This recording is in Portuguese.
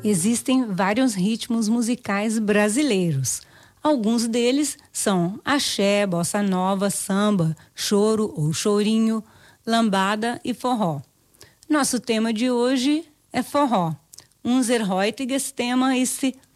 Existem vários ritmos musicais brasileiros. Alguns deles são axé, bossa nova, samba, choro ou chorinho, lambada e forró. Nosso tema de hoje é forró. Unser heutiges Thema ist